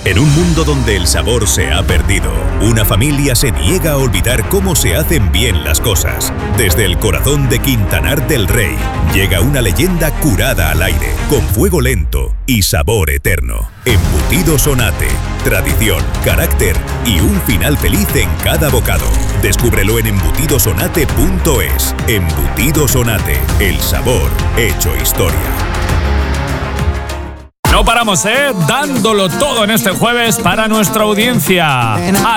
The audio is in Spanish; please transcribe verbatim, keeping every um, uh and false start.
En un mundo donde el sabor se ha perdido, una familia se niega a olvidar cómo se hacen bien las cosas. Desde el corazón de Quintanar del Rey, llega una leyenda curada al aire, con fuego lento y sabor eterno. Embutidos Onate. Tradición, carácter y un final feliz en cada bocado. Descúbrelo en embutidos onate punto es. Embutidos Onate. El sabor hecho historia. No paramos, ¿eh? Dándolo todo en este jueves para nuestra audiencia.